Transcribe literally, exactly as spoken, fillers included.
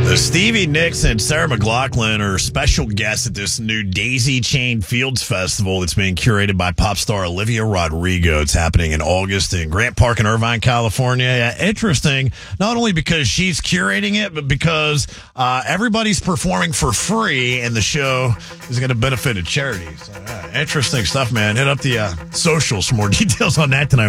Stevie Nicks and Sarah McLachlan are special guests at this new Daisy Chain Fields Festival that's being curated by pop star Olivia Rodrigo. It's happening in August in Grant Park in Irvine, California. Yeah, interesting, not only because she's curating it, but because uh, everybody's performing for free, and the show is going to benefit a charity. So, yeah, interesting stuff, man. Hit up the uh, socials for more details on that tonight.